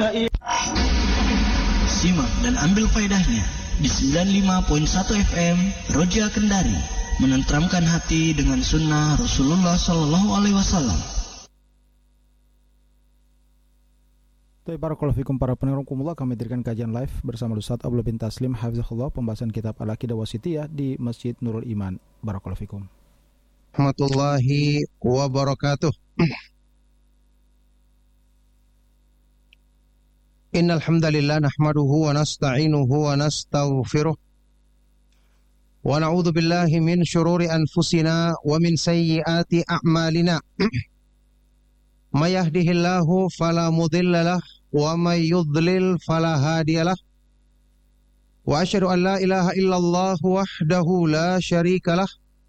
Simak dan ambil faedahnya di 95.1 FM Roja Kendari, menenteramkan hati dengan sunnah Rasulullah Sallallahu Alaihi Wasallam. Barakallahu fikum para pendengar kumullah, kami hadirkan kajian live bersama Ustaz Abdullah bin Taslim hafizahullah, pembahasan kitab Al-Aqidah Wasithiyah di Masjid Nurul Iman. Barakallahu fikum. Warahmatullahi wabarakatuh. Innal hamdalillah nahmaduhu wa nasta'inuhu wa nastaghfiruh wa na'udzu billahi min shururi anfusina wa min sayyiati a'malina. May yahdihillahu fala mudilla lahu wa may yudlil fala hadiyalah. Wa asyhadu an la ilaha illallah wahdahu la syarikalah.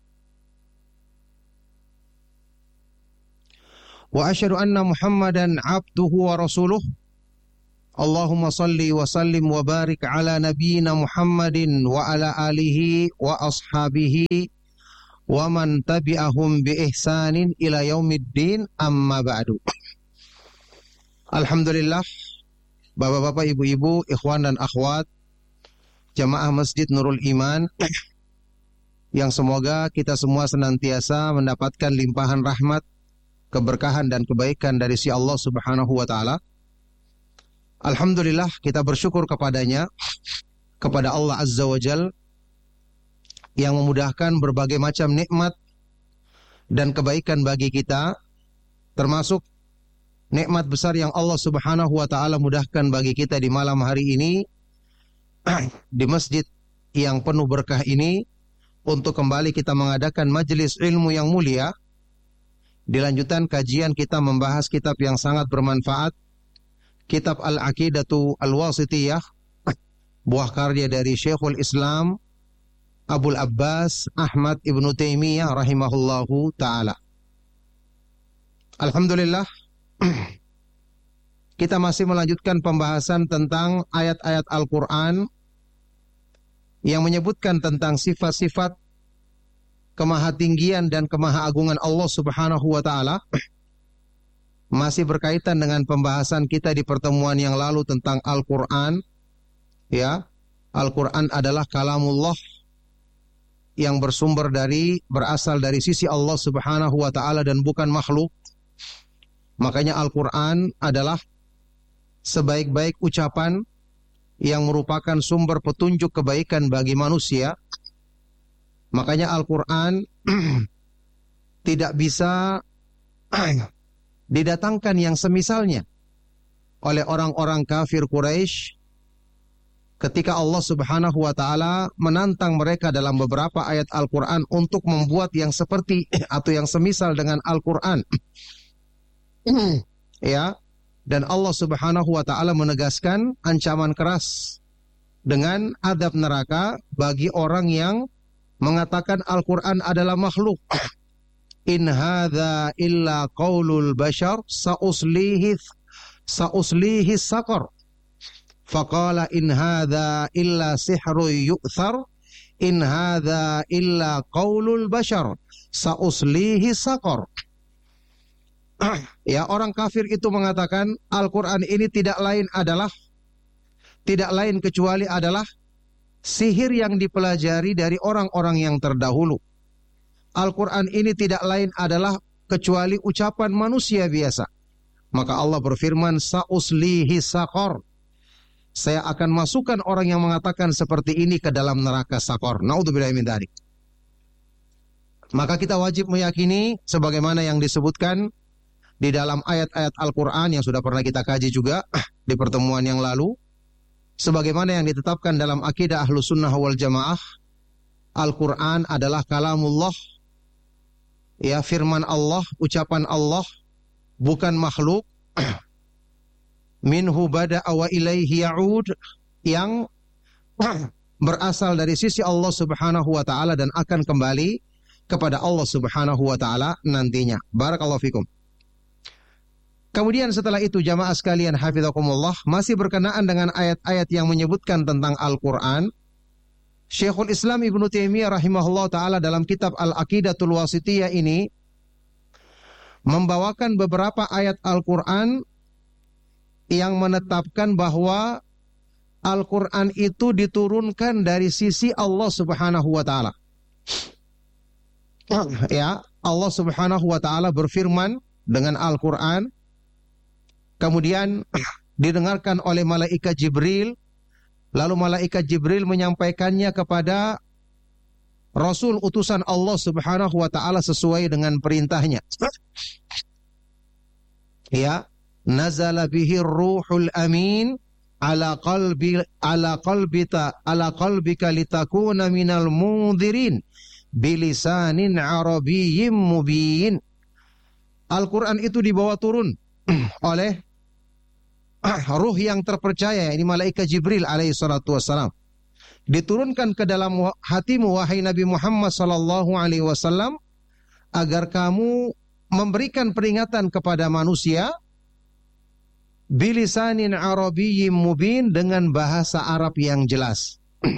Wa asyhadu anna Muhammadan abduhu wa rasuluh. Allahumma salli wa sallim wa barik ala nabiyyina Muhammadin wa ala alihi wa ashabihi wa man tabi'ahum bi ihsanin ila yaumiddin, amma ba'du. Alhamdulillah, bapak-bapak, ibu-ibu, ikhwan dan akhwat jamaah Masjid Nurul Iman, yang semoga kita semua senantiasa mendapatkan limpahan rahmat, keberkahan dan kebaikan dari si Allah Subhanahu wa taala. Alhamdulillah, kita bersyukur kepadanya, kepada Allah Azza wa Jal, yang memudahkan berbagai macam nikmat dan kebaikan bagi kita, termasuk nikmat besar yang Allah Subhanahu wa taala mudahkan bagi kita di malam hari ini di masjid yang penuh berkah ini, untuk kembali kita mengadakan majelis ilmu yang mulia. Dilanjutan kajian kita membahas kitab yang sangat bermanfaat, kitab Al-Aqidatu Al-Wasithiyah, buah karya dari Syekhul Islam Abul Abbas Ahmad Ibnu Taimiyah rahimahullahu ta'ala. Alhamdulillah, kita masih melanjutkan pembahasan tentang ayat-ayat Al-Quran yang menyebutkan tentang sifat-sifat kemahatinggian dan kemahaagungan Allah Subhanahu wa ta'ala. Masih berkaitan dengan pembahasan kita di pertemuan yang lalu tentang Al-Quran. Ya, Al-Quran adalah kalamullah yang berasal dari sisi Allah Subhanahu wa ta'ala dan bukan makhluk. Makanya Al-Quran adalah sebaik-baik ucapan yang merupakan sumber petunjuk kebaikan bagi manusia. Makanya Al-Quran tidak bisa didatangkan yang semisalnya oleh orang-orang kafir Quraisy ketika Allah Subhanahu wa ta'ala menantang mereka dalam beberapa ayat Al-Quran untuk membuat yang seperti atau yang semisal dengan Al-Quran. Ya, dan Allah Subhanahu wa ta'ala menegaskan ancaman keras dengan adab neraka bagi orang yang mengatakan Al-Quran adalah makhluk. In hadza illa qaulul bashar sa'uslihi saqar. Faqala in hadza illa sihrun yu'thar. In hadza illa qaulul bashar sa'uslihi saqar. Ya, orang kafir itu mengatakan Al-Quran ini tidak lain kecuali adalah sihir yang dipelajari dari orang-orang yang terdahulu. Al-Quran ini tidak lain adalah kecuali ucapan manusia biasa. Maka Allah berfirman, sa'uslihi saqar. Saya akan masukkan orang yang mengatakan seperti ini ke dalam neraka saqar. Na'udzubillahi min dzalik. Maka kita wajib meyakini sebagaimana yang disebutkan di dalam ayat-ayat Al-Quran yang sudah pernah kita kaji juga di pertemuan yang lalu. Sebagaimana yang ditetapkan dalam akidah Ahlus Sunnah wal Jamaah, Al-Quran adalah kalamullah, ya, firman Allah, ucapan Allah, bukan makhluk. Minhu bada'a wa ilaihi ya'ud, yang berasal dari sisi Allah Subhanahu wa ta'ala dan akan kembali kepada Allah Subhanahu wa ta'ala nantinya. Barakallahu fikum. Kemudian setelah itu jamaah sekalian hafizakumullah, masih berkenaan dengan ayat-ayat yang menyebutkan tentang Al-Quran, Syekhul Islam Ibnu Taimiyah rahimahullah ta'ala dalam kitab Al-Aqidatul Wasithiyah ini membawakan beberapa ayat Al-Quran yang menetapkan bahwa Al-Quran itu diturunkan dari sisi Allah Subhanahu wa Ta'ala. Ya, Allah Subhanahu wa Ta'ala berfirman dengan Al-Quran, kemudian didengarkan oleh malaikat Jibril, lalu malaikat Jibril menyampaikannya kepada Rasul utusan Allah Subhanahu wa Ta'ala sesuai dengan perintahnya. Ya, nazala bihi ruhul amin ala qalbika litakuna minal munzirin bilisanin arabiyyin mubin. Al-Quran itu dibawa turun oleh ruh yang terpercaya, ini malaikat Jibril alaihi salatu wassalam. Diturunkan ke dalam hatimu wahai Nabi Muhammad sallallahu alaihi wasallam agar kamu memberikan peringatan kepada manusia bilisanin arabiyyin mubin, dengan bahasa Arab yang jelas.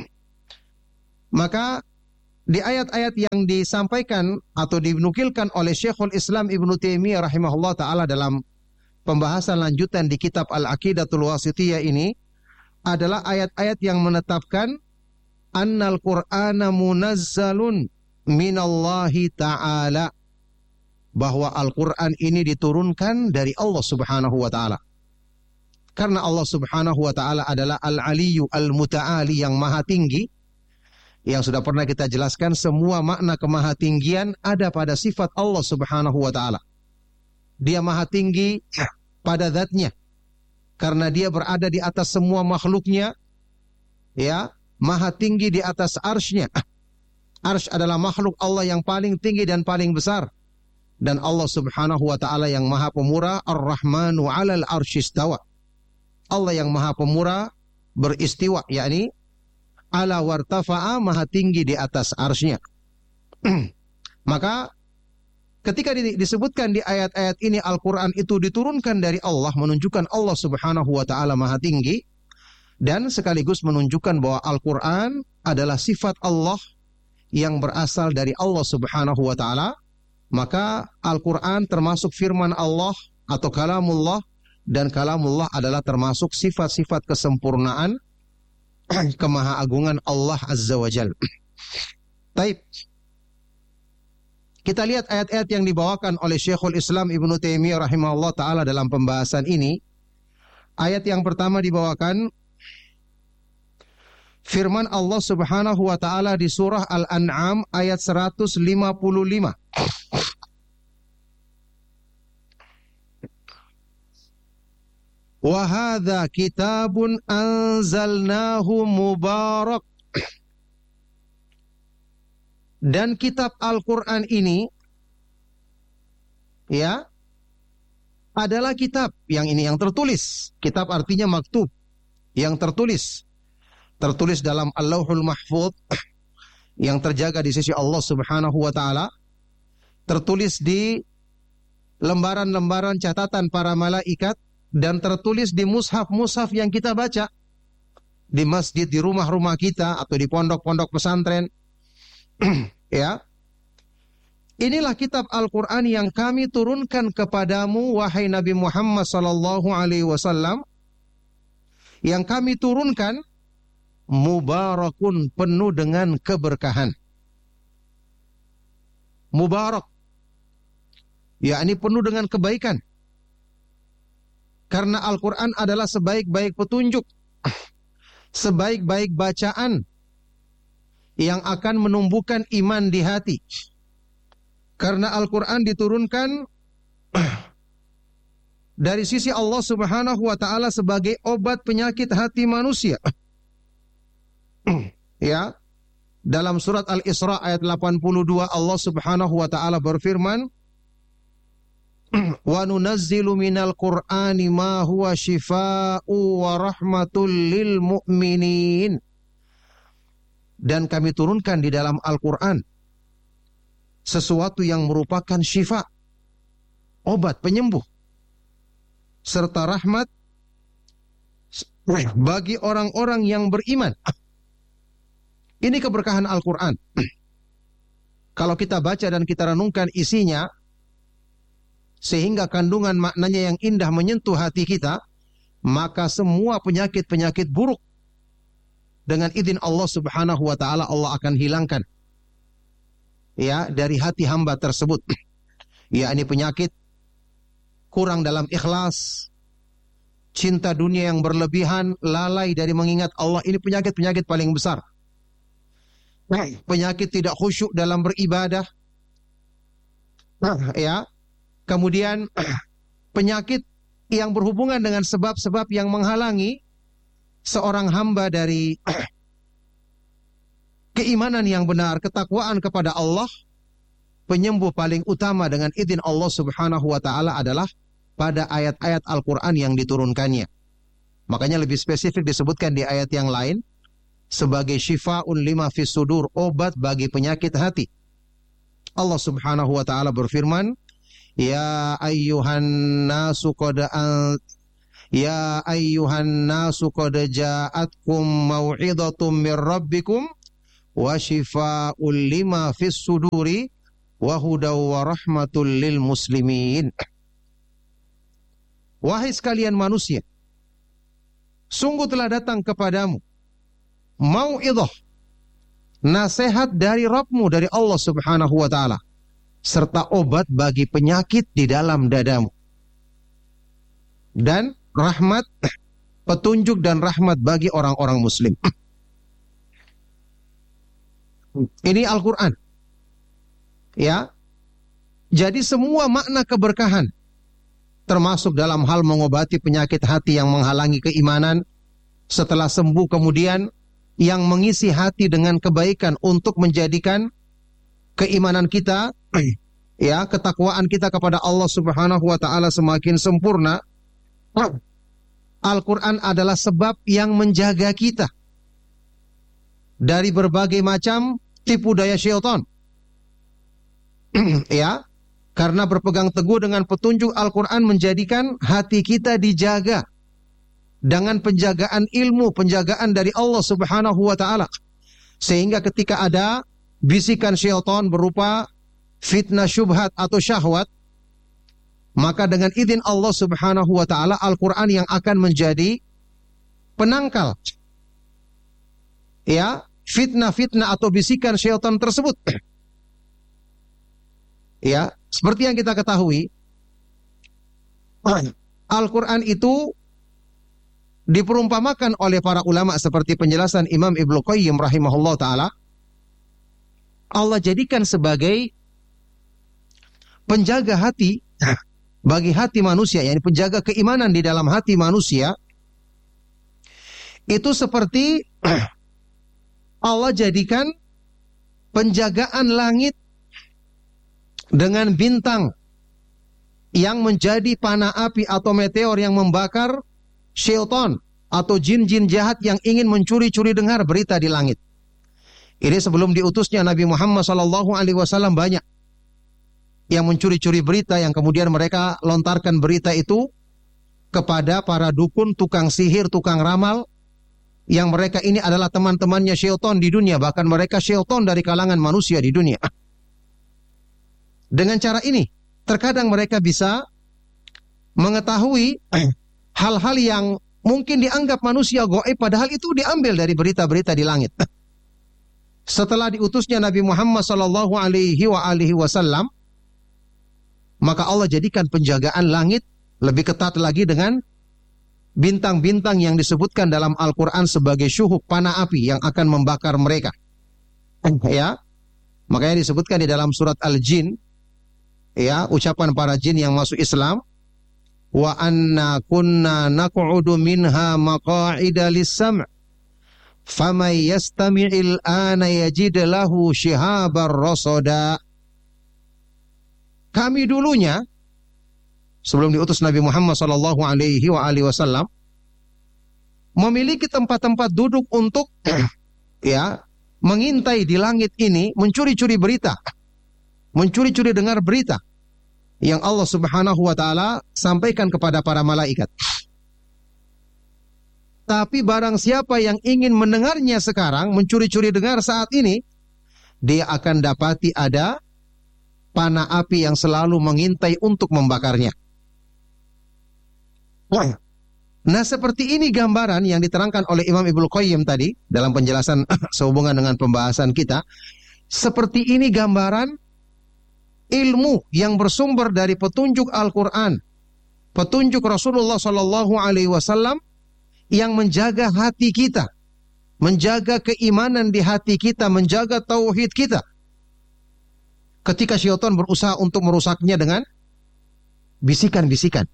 Maka di ayat-ayat yang disampaikan atau dinukilkan oleh Syekhul Islam Ibnu Taimiyah rahimahullah ta'ala dalam pembahasan lanjutan di kitab Al-Aqidatul Wasithiyah ini adalah ayat-ayat yang menetapkan annal Qur'ana munazzalun minallahi ta'ala, bahwa Al-Quran ini diturunkan dari Allah Subhanahu wa Ta'ala. Karena Allah Subhanahu wa Ta'ala adalah Al-Aliyyu Al-Muta'ali, yang maha tinggi, yang sudah pernah kita jelaskan semua makna kemahatinggian ada pada sifat Allah Subhanahu wa Ta'ala. Dia maha tinggi pada zatnya, karena dia berada di atas semua makhluknya, ya, maha tinggi di atas arsy-Nya. Arsy adalah makhluk Allah yang paling tinggi dan paling besar. Dan Allah Subhanahu wa Ta'ala yang maha pemurah, Ar-Rahmanu 'alal arsy istawa. Allah yang maha pemurah beristiwa, yakni ala wartafa'a, maha tinggi di atas arsy-Nya. Maka ketika disebutkan di ayat-ayat ini Al-Quran itu diturunkan dari Allah, menunjukkan Allah Subhanahu wa Ta'ala maha tinggi, dan sekaligus menunjukkan bahwa Al-Quran adalah sifat Allah yang berasal dari Allah Subhanahu wa Ta'ala. Maka Al-Quran termasuk firman Allah atau kalamullah, dan kalamullah adalah termasuk sifat-sifat kesempurnaan kemahaagungan Allah Azza wa Jal. Taib. Kita lihat ayat-ayat yang dibawakan oleh Syekhul Islam Ibnu Taimiyah rahimahullah ta'ala dalam pembahasan ini. Ayat yang pertama dibawakan firman Allah Subhanahu wa Ta'ala di surah Al-An'am ayat 155. Wa hadza kitabun anzalnahu mubarak. Dan kitab Al-Quran ini, ya, adalah kitab yang ini yang tertulis. Kitab artinya maktub, yang tertulis. Tertulis dalam Al-Lauhul Mahfuz, yang terjaga di sisi Allah Subhanahu wa Ta'ala. Tertulis di lembaran-lembaran catatan para malaikat, dan tertulis di mushaf-mushaf yang kita baca di masjid, di rumah-rumah kita, atau di pondok-pondok pesantren. Ya, inilah kitab Al-Quran yang kami turunkan kepadamu wahai Nabi Muhammad sallallahu alaihi wasallam, yang kami turunkan mubarakun, penuh dengan keberkahan. Mubarak, yakni penuh dengan kebaikan. Karena Al-Quran adalah sebaik-baik petunjuk, sebaik-baik bacaan yang akan menumbuhkan iman di hati. Karena Al-Quran diturunkan dari sisi Allah Subhanahu wa Ta'ala sebagai obat penyakit hati manusia. Ya, dalam surat Al-Isra ayat 82 Allah Subhanahu wa Ta'ala berfirman, wa nunazzilu minal Qur'ani ma huwa shifaa'u wa rahmatul lil mu'minin. Dan kami turunkan di dalam Al-Quran sesuatu yang merupakan syifa, obat penyembuh, serta rahmat bagi orang-orang yang beriman. Ini keberkahan Al-Quran. Kalau kita baca dan kita renungkan isinya, sehingga kandungan maknanya yang indah menyentuh hati kita, maka semua penyakit-penyakit buruk dengan izin Allah Subhanahu wa taala Allah akan hilangkan ya dari hati hamba tersebut. Yakni penyakit kurang dalam ikhlas, cinta dunia yang berlebihan, lalai dari mengingat Allah. Ini penyakit-penyakit paling besar. Penyakit tidak khusyuk dalam beribadah. Ya. Kemudian penyakit yang berhubungan dengan sebab-sebab yang menghalangi seorang hamba dari keimanan yang benar, ketakwaan kepada Allah. Penyembuh paling utama dengan izin Allah Subhanahu wa taala adalah pada ayat-ayat Al-Quran yang diturunkannya. Makanya lebih spesifik disebutkan di ayat yang lain sebagai syifa'un lima fis sudur, obat bagi penyakit hati. Allah Subhanahu wa taala berfirman, Ya ayyuhan nasu qad ja'atkum mau'izatum mir rabbikum wa syifa'un lima fis suduri wa hudaw wa rahmatul lil muslimin. Wahai sekalian manusia, sungguh telah datang kepadamu mau'izah, nasihat dari Rabbmu, dari Allah Subhanahu wa taala, serta obat bagi penyakit di dalam dadamu, dan rahmat, petunjuk dan rahmat bagi orang-orang muslim. Ini Al-Quran. Ya. Jadi semua makna keberkahan, termasuk dalam hal mengobati penyakit hati yang menghalangi keimanan, setelah sembuh kemudian yang mengisi hati dengan kebaikan untuk menjadikan keimanan kita, ya, ketakwaan kita kepada Allah Subhanahu wa taala semakin sempurna. Al-Quran adalah sebab yang menjaga kita dari berbagai macam tipu daya syaitan. Ya, karena berpegang teguh dengan petunjuk Al-Quran menjadikan hati kita dijaga dengan penjagaan ilmu, penjagaan dari Allah Subhanahu wa taala. Sehingga ketika ada bisikan syaitan berupa fitnah syubhat atau syahwat, maka dengan izin Allah Subhanahu wa taala Al-Quran yang akan menjadi penangkal, ya, fitnah-fitnah atau bisikan syaitan tersebut. Ya, seperti yang kita ketahui, Al-Quran itu diperumpamakan oleh para ulama seperti penjelasan Imam Ibnu Qayyim rahimahullah ta'ala. Allah jadikan sebagai penjaga hati bagi hati manusia, yakni penjaga keimanan di dalam hati manusia. Itu seperti Allah jadikan penjagaan langit dengan bintang yang menjadi panah api atau meteor yang membakar syaitan atau jin-jin jahat yang ingin mencuri-curi dengar berita di langit. Ini sebelum diutusnya Nabi Muhammad SAW banyak yang mencuri-curi berita, yang kemudian mereka lontarkan berita itu kepada para dukun, tukang sihir, tukang ramal, yang mereka ini adalah teman-temannya syaitan di dunia, bahkan mereka syaitan dari kalangan manusia di dunia. Dengan cara ini, terkadang mereka bisa mengetahui hal-hal yang mungkin dianggap manusia gaib, padahal itu diambil dari berita-berita di langit. Setelah diutusnya Nabi Muhammad SAW, maka Allah jadikan penjagaan langit lebih ketat lagi dengan bintang-bintang yang disebutkan dalam Al-Quran sebagai syuhub, panah api yang akan membakar mereka. Ya, makanya disebutkan di dalam surat Al-Jin, ya, ucapan para jin yang masuk Islam, wa anna kunna naq'udu minha maqa'ida lis-sam' famay yastami'il ana yajid lahu shihabar rasada. Kami dulunya, sebelum diutus Nabi Muhammad SAW, memiliki tempat-tempat duduk untuk ya, mengintai di langit ini, mencuri-curi berita, mencuri-curi dengar berita yang Allah Subhanahu wa taala sampaikan kepada para malaikat. Tapi barang siapa yang ingin mendengarnya sekarang, mencuri-curi dengar saat ini, dia akan dapati ada panah api yang selalu mengintai untuk membakarnya. Nah, seperti ini gambaran yang diterangkan oleh Imam Ibnu Qayyim tadi dalam penjelasan sehubungan dengan pembahasan kita. Seperti ini gambaran ilmu yang bersumber dari petunjuk Al-Quran, petunjuk Rasulullah Sallallahu Alaihi Wasallam yang menjaga hati kita, menjaga keimanan di hati kita, menjaga tauhid kita. Ketika syaitan berusaha untuk merusaknya dengan bisikan-bisikan,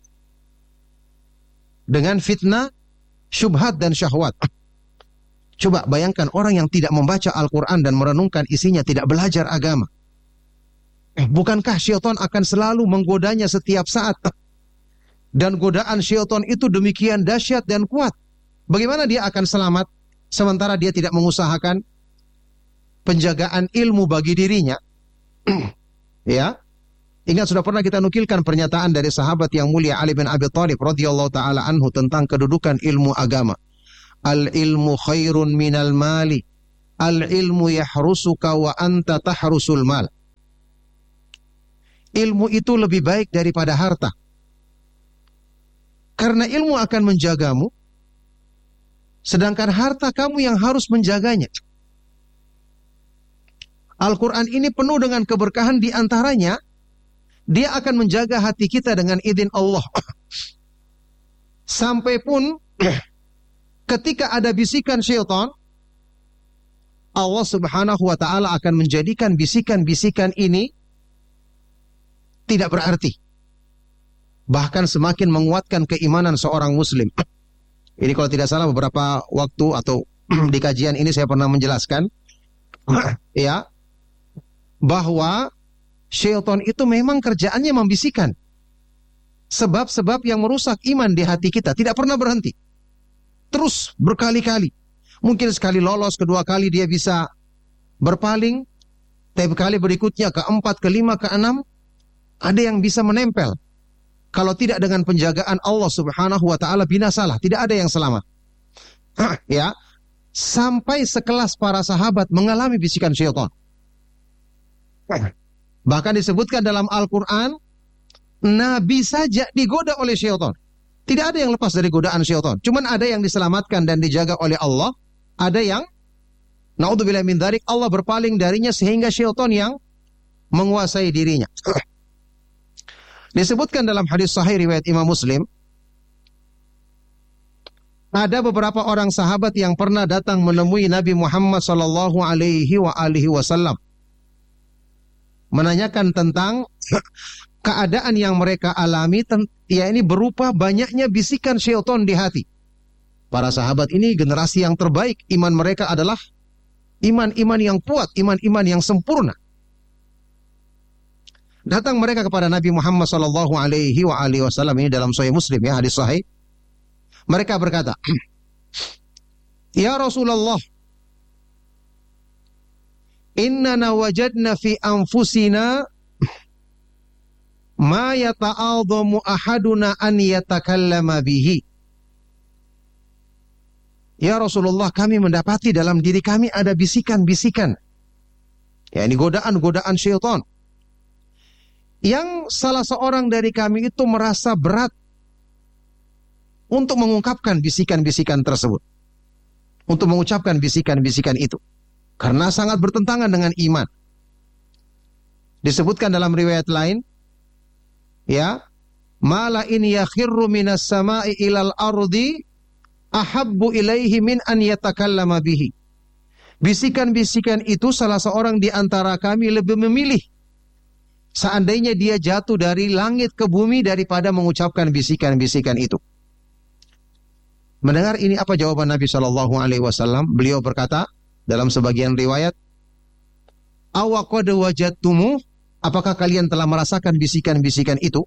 dengan fitnah, syubhat dan syahwat. Coba bayangkan orang yang tidak membaca Al-Quran dan merenungkan isinya, tidak belajar agama. Bukankah syaitan akan selalu menggodanya setiap saat? Dan godaan syaitan itu demikian dahsyat dan kuat. Bagaimana dia akan selamat sementara dia tidak mengusahakan penjagaan ilmu bagi dirinya? Ya. Ingat, sudah pernah kita nukilkan pernyataan dari sahabat yang mulia Ali bin Abi Thalib radhiyallahu taala anhu tentang kedudukan ilmu agama. Al-ilmu khairun minal mali. Al-ilmu yahrusuka wa anta tahrusul mal. Ilmu itu lebih baik daripada harta. Karena ilmu akan menjagamu, sedangkan harta kamu yang harus menjaganya. Al-Quran ini penuh dengan keberkahan, di antaranya dia akan menjaga hati kita dengan izin Allah. Sampai pun ketika ada bisikan syaitan, Allah Subhanahu wa ta'ala akan menjadikan bisikan-bisikan ini tidak berarti. Bahkan semakin menguatkan keimanan seorang muslim. Ini kalau tidak salah beberapa waktu atau di kajian ini saya pernah menjelaskan ya, bahwa syaitan itu memang kerjaannya membisikkan sebab-sebab yang merusak iman di hati kita, tidak pernah berhenti. Terus berkali-kali. Mungkin sekali lolos, kedua kali dia bisa berpaling, tapi kali berikutnya keempat, kelima, keenam, ada yang bisa menempel. Kalau tidak dengan penjagaan Allah Subhanahu wa ta'ala, binasalah, tidak ada yang selamat. Ya, sampai sekelas para sahabat mengalami bisikan syaitan. Bahkan disebutkan dalam Al-Quran, Nabi saja digoda oleh syaitan. Tidak ada yang lepas dari godaan syaitan. Cuman ada yang diselamatkan dan dijaga oleh Allah. Ada yang, na'udzubillah min dzalik, Allah berpaling darinya sehingga syaitan yang menguasai dirinya. Disebutkan dalam hadis sahih riwayat Imam Muslim, ada beberapa orang sahabat yang pernah datang menemui Nabi Muhammad sallallahu alaihi wasallam, menanyakan tentang keadaan yang mereka alami, ya ini berupa banyaknya bisikan syaitan di hati. Para sahabat ini generasi yang terbaik, iman mereka adalah iman-iman yang kuat, iman-iman yang sempurna. Datang mereka kepada Nabi Muhammad sallallahu alaihi wasallam, ini dalam Sahih Muslim ya, hadis sahih. Mereka berkata, "Ya Rasulullah, innana wajadna fi anfusina ma yata'adhamu ahaduna an yatakallama bihi." Ya Rasulullah, kami mendapati dalam diri kami ada bisikan-bisikan. Ya, ini godaan-godaan syaitan. Yang salah seorang dari kami itu merasa berat untuk mengungkapkan bisikan-bisikan tersebut. Untuk mengucapkan bisikan-bisikan itu. Karena sangat bertentangan dengan iman. Disebutkan dalam riwayat lain, ya, mala in yakhirru minas sama'i ilal ardi ahabbu ilaihi min an yatakallama bihi. Bisikan-bisikan itu salah seorang di antara kami lebih memilih seandainya dia jatuh dari langit ke bumi daripada mengucapkan bisikan-bisikan itu. Mendengar ini, apa jawaban Nabi Shallallahu Alaihi Wasallam? Beliau berkata dalam sebagian riwayat, "Awa qad wajadtumu?" Apakah kalian telah merasakan bisikan-bisikan itu?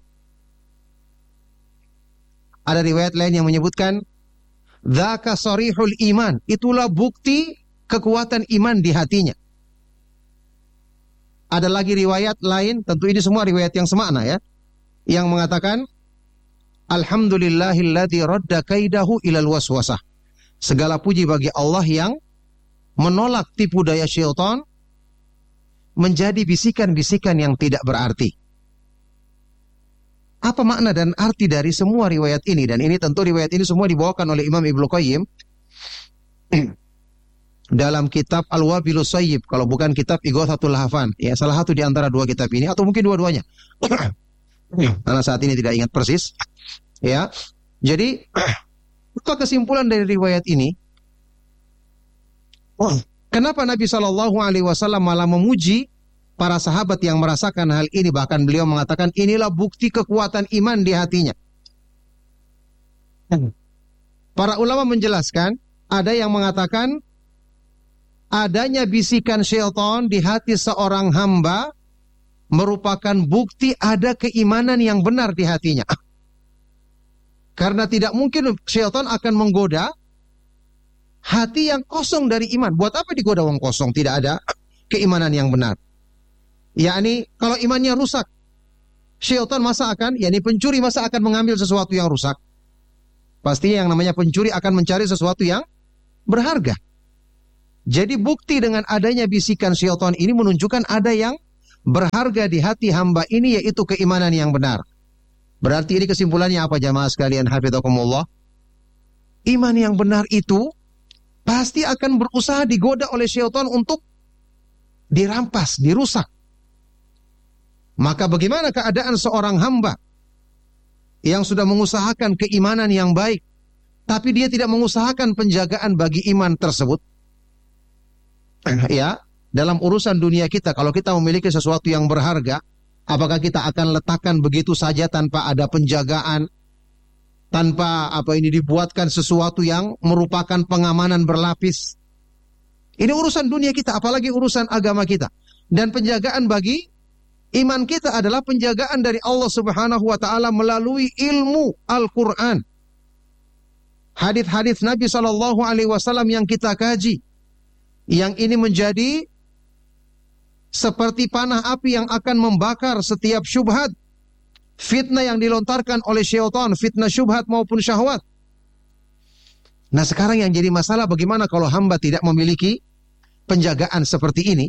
Ada riwayat lain yang menyebutkan, "Dzaka sarihul iman." Itulah bukti kekuatan iman di hatinya. Ada lagi riwayat lain, tentu ini semua riwayat yang semakna ya, yang mengatakan, "Alhamdulillahilladzi radda kaidahu ilal waswasah." Segala puji bagi Allah yang menolak tipu daya syaitan menjadi bisikan-bisikan yang tidak berarti. Apa makna dan arti dari semua riwayat ini? Dan ini tentu riwayat ini semua dibawakan oleh Imam Ibnu Qayyim dalam kitab Al-Wabilus Sayyib, kalau bukan kitab Ighathatul Lahfan. Ya, salah satu di antara dua kitab ini atau mungkin dua-duanya. Karena saat ini tidak ingat persis. Ya. Jadi apa kesimpulan dari riwayat ini? Kenapa Nabi SAW malah memuji para sahabat yang merasakan hal ini? Bahkan beliau mengatakan inilah bukti kekuatan iman di hatinya. Para ulama menjelaskan, ada yang mengatakan adanya bisikan syaitan di hati seorang hamba merupakan bukti ada keimanan yang benar di hatinya. Karena tidak mungkin syaitan akan menggoda hati yang kosong dari iman. Buat apa digoda orang kosong? Tidak ada keimanan yang benar. Yakni kalau imannya rusak, syaitan pencuri masa akan mengambil sesuatu yang rusak. Pastinya yang namanya pencuri akan mencari sesuatu yang berharga. Jadi bukti dengan adanya bisikan syaitan ini menunjukkan ada yang berharga di hati hamba ini, yaitu keimanan yang benar. Berarti ini kesimpulannya apa jamaah sekalian hafizakumullah? Iman yang benar itu pasti akan berusaha digoda oleh syaitan untuk dirampas, dirusak. Maka bagaimana keadaan seorang hamba yang sudah mengusahakan keimanan yang baik, tapi dia tidak mengusahakan penjagaan bagi iman tersebut? Ya, dalam urusan dunia kita, kalau kita memiliki sesuatu yang berharga, apakah kita akan letakkan begitu saja tanpa ada penjagaan, tanpa dibuatkan sesuatu yang merupakan pengamanan berlapis? Ini urusan dunia kita, apalagi urusan agama kita. Dan penjagaan bagi iman kita adalah penjagaan dari Allah Subhanahu wa taala melalui ilmu Al-Qur'an. Hadis-hadis Nabi SAW yang kita kaji. Yang ini menjadi seperti panah api yang akan membakar setiap syubhat, fitnah yang dilontarkan oleh syaitan, fitnah syubhat maupun syahwat. Nah, sekarang yang jadi masalah bagaimana kalau hamba tidak memiliki penjagaan seperti ini?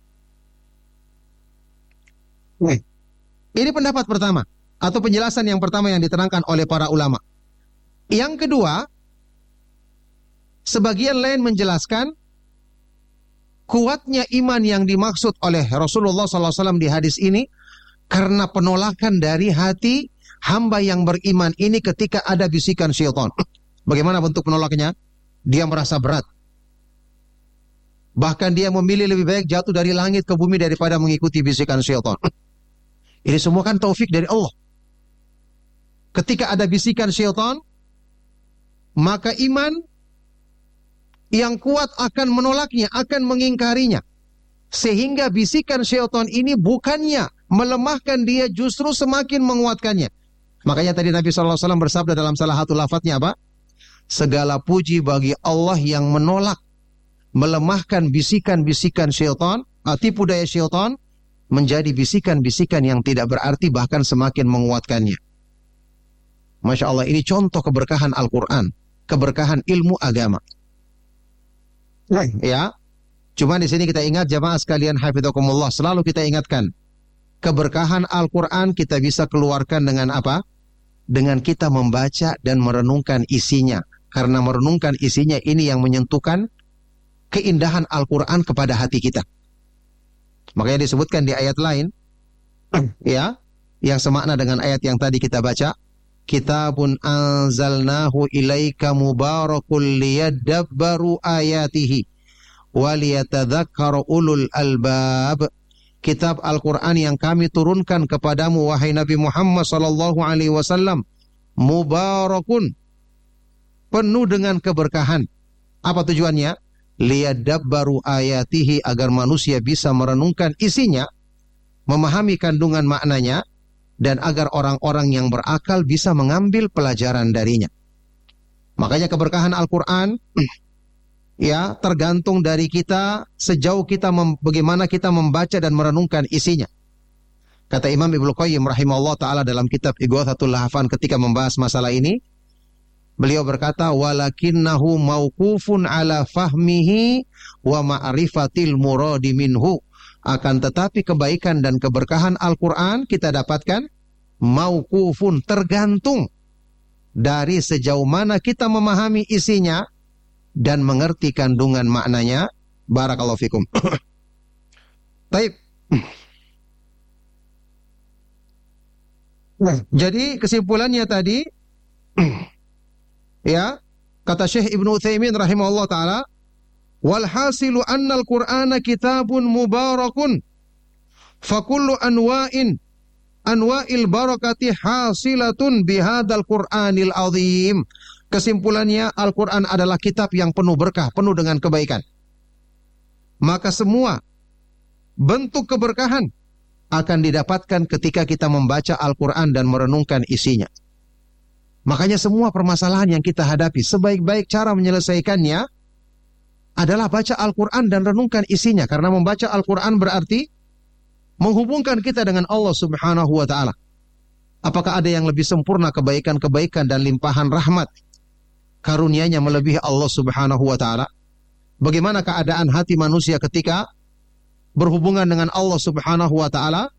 Ini pendapat pertama atau penjelasan yang pertama yang diterangkan oleh para ulama. Yang kedua, sebagian lain menjelaskan kuatnya iman yang dimaksud oleh Rasulullah SAW di hadis ini karena penolakan dari hati hamba yang beriman ini ketika ada bisikan syaitan. Bagaimana bentuk penolaknya? Dia merasa berat. Bahkan dia memilih lebih baik jatuh dari langit ke bumi daripada mengikuti bisikan syaitan. Ini semua kan taufik dari Allah. Ketika ada bisikan syaitan, maka iman yang kuat akan menolaknya, akan mengingkarinya. Sehingga bisikan syaitan ini bukannya melemahkan dia, justru semakin menguatkannya. Makanya tadi Nabi SAW bersabda dalam salah satu lafadznya apa? Segala puji bagi Allah yang menolak, melemahkan bisikan-bisikan syaitan, tipu daya syaitan, menjadi bisikan-bisikan yang tidak berarti, bahkan semakin menguatkannya. Masya Allah, ini contoh keberkahan Al-Quran, keberkahan ilmu agama. Ya, cuma di sini kita ingat jamaah sekalian hafizakumullah, selalu kita ingatkan, keberkahan Al-Quran kita bisa keluarkan dengan apa? Dengan kita membaca dan merenungkan isinya. Karena merenungkan isinya ini yang menyentuhkan keindahan Al-Quran kepada hati kita. Makanya disebutkan di ayat lain, ya, yang semakna dengan ayat yang tadi kita baca, Kitabun anzalnahu ilaika mubarakul liyadabbaru ayatihi waliyatadzakkara ulul albab. Kitab Al-Quran yang kami turunkan kepadamu wahai Nabi Muhammad sallallahu alaihi wasallam, mubarakun, penuh dengan keberkahan. Apa tujuannya? Liyadabbaru ayatihi, agar manusia bisa merenungkan isinya, memahami kandungan maknanya, dan agar orang-orang yang berakal bisa mengambil pelajaran darinya. Makanya keberkahan Al-Quran ya tergantung dari kita sejauh kita bagaimana kita membaca dan merenungkan isinya. Kata Imam Ibnu Qayyim rahimahullah ta'ala dalam kitab Ighathatul Lahfan ketika membahas masalah ini, beliau berkata, walakinnahu mauqufun ala fahmihi wa ma'rifatil muradi minhu. Akan tetapi kebaikan dan keberkahan Al-Quran kita dapatkan mauqufun, tergantung dari sejauh mana kita memahami isinya dan mengerti kandungan maknanya. Barakallahu fikum. Baik. Jadi kesimpulannya tadi, ya, kata Syekh Ibnu Utsaimin rahimahullah taala, wal hasilu annal Qur'ana kitabun mubarakun, fa kullu anwa'il barakati hasilatun bihadzal Qur'anil azim. Kesimpulannya, Al-Qur'an adalah kitab yang penuh berkah, penuh dengan kebaikan. Maka semua bentuk keberkahan akan didapatkan ketika kita membaca Al-Quran dan merenungkan isinya. Makanya semua permasalahan yang kita hadapi, sebaik-baik cara menyelesaikannya adalah baca Al-Quran dan renungkan isinya. Karena membaca Al-Quran berarti menghubungkan kita dengan Allah Subhanahu wa ta'ala. Apakah ada yang lebih sempurna kebaikan-kebaikan dan limpahan rahmat karunia-Nya melebihi Allah Subhanahu wa ta'ala? Bagaimana keadaan hati manusia ketika berhubungan dengan Allah Subhanahu wa ta'ala?